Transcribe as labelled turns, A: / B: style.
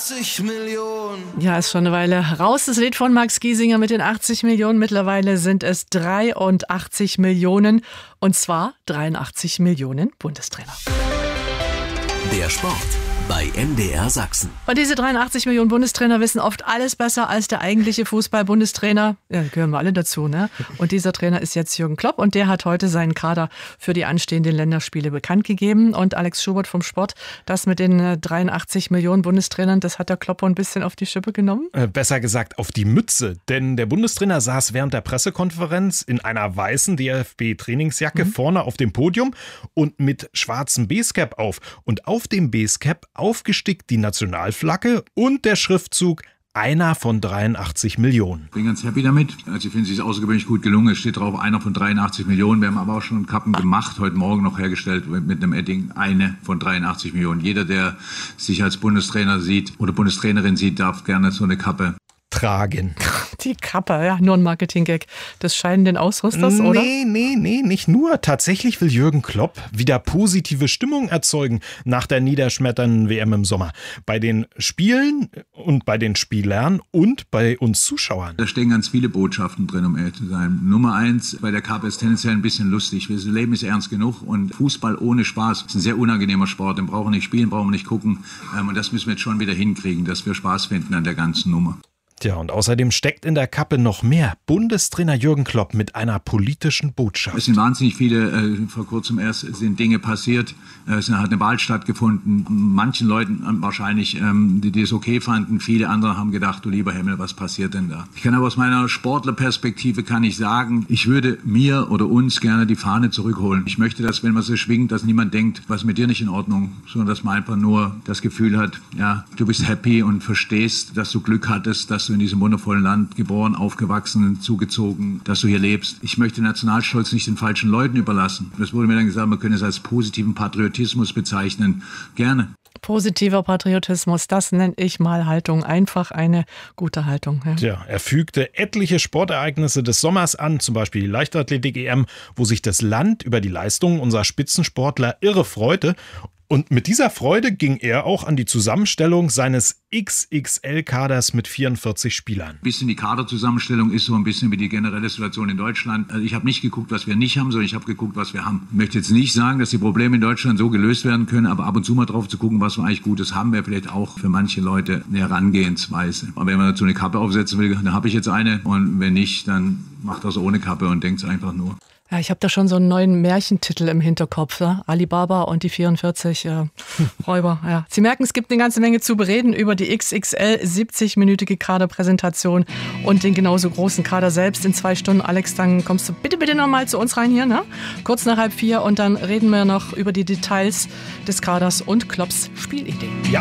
A: 80 Millionen.
B: Ja, ist schon eine Weile raus, das Lied von Max Giesinger mit den 80 Millionen. Mittlerweile sind es 83 Millionen. Und zwar 83 Millionen Bundestrainer.
C: Der Sport bei MDR Sachsen.
B: Und diese 83 Millionen Bundestrainer wissen oft alles besser als der eigentliche Fußball-Bundestrainer. Ja, gehören wir alle dazu, ne? Und dieser Trainer ist jetzt Jürgen Klopp und der hat heute seinen Kader für die anstehenden Länderspiele bekannt gegeben. Und Alex Schubert vom Sport, das mit den 83 Millionen Bundestrainern, das hat der Klopp ein bisschen auf die Schippe genommen?
D: Besser gesagt auf die Mütze, denn der Bundestrainer saß während der Pressekonferenz in einer weißen DFB-Trainingsjacke vorne auf dem Podium und mit schwarzem Basecap auf. Und auf dem Basecap aufgestickt die Nationalflagge und der Schriftzug einer von 83 Millionen.
E: Ich bin ganz happy damit. Also ich finde, es ist außergewöhnlich gut gelungen. Es steht drauf, einer von 83 Millionen. Wir haben aber auch schon Kappen gemacht, heute Morgen noch hergestellt mit einem Edding, eine von 83 Millionen. Jeder, der sich als Bundestrainer sieht oder Bundestrainerin sieht, darf gerne so eine Kappe
D: tragen.
B: Die Kappe, ja, nur ein Marketing-Gag des scheidenden Ausrüsters, oder?
D: Nee, nicht nur. Tatsächlich will Jürgen Klopp wieder positive Stimmung erzeugen nach der niederschmetternden WM im Sommer. Bei den Spielen und bei den Spielern und bei uns Zuschauern.
E: Da stehen ganz viele Botschaften drin, um ehrlich zu sein. Nummer 1, bei der Kappe ist tendenziell ein bisschen lustig. Das Leben ist ernst genug und Fußball ohne Spaß ist ein sehr unangenehmer Sport. Den brauchen wir nicht spielen, brauchen wir nicht gucken. Und das müssen wir jetzt schon wieder hinkriegen, dass wir Spaß finden an der ganzen Nummer.
D: Tja, und außerdem steckt in der Kappe noch mehr. Bundestrainer Jürgen Klopp mit einer politischen Botschaft.
E: Es sind wahnsinnig viele, vor kurzem erst sind Dinge passiert. Es hat eine Wahl stattgefunden. Manchen Leuten wahrscheinlich, die es okay fanden. Viele andere haben gedacht, du lieber Himmel, was passiert denn da? Ich kann aber aus meiner Sportlerperspektive kann ich sagen, ich würde mir oder uns gerne die Fahne zurückholen. Ich möchte, dass, wenn man sie schwingt, dass niemand denkt, was mit dir nicht in Ordnung, sondern dass man einfach nur das Gefühl hat, ja, du bist happy und verstehst, dass du Glück hattest, dass du in diesem wundervollen Land geboren, aufgewachsen, zugezogen, dass du hier lebst. Ich möchte Nationalstolz nicht den falschen Leuten überlassen. Das wurde mir dann gesagt, man könne es als positiven Patriotismus bezeichnen. Gerne.
B: Positiver Patriotismus, das nenne ich mal Haltung. Einfach eine gute Haltung. Ja.
D: Tja, er fügte etliche Sportereignisse des Sommers an, zum Beispiel die Leichtathletik-EM, wo sich das Land über die Leistungen unserer Spitzensportler irre freute. Und mit dieser Freude ging er auch an die Zusammenstellung seines XXL-Kaders mit 44 Spielern.
E: Ein bisschen die Kaderzusammenstellung ist so ein bisschen wie die generelle Situation in Deutschland. Also ich habe nicht geguckt, was wir nicht haben, sondern ich habe geguckt, was wir haben. Ich möchte jetzt nicht sagen, dass die Probleme in Deutschland so gelöst werden können, aber ab und zu mal drauf zu gucken, was wir eigentlich Gutes haben, wäre vielleicht auch für manche Leute eine Herangehensweise. Aber wenn man dazu eine Kappe aufsetzen will, dann habe ich jetzt eine. Und wenn nicht, dann macht das ohne Kappe und denkt es einfach nur.
B: Ja, ich habe da schon so einen neuen Märchentitel im Hinterkopf. Ja? Alibaba und die 44 Räuber. Ja. Sie merken, es gibt eine ganze Menge zu bereden über die XXL 70-minütige Kaderpräsentation und den genauso großen Kader selbst in 2 Stunden. Alex, dann kommst du bitte nochmal zu uns rein hier, ne? Kurz nach 3:30 und dann reden wir noch über die Details des Kaders und Klopps Spielidee.
D: Ja.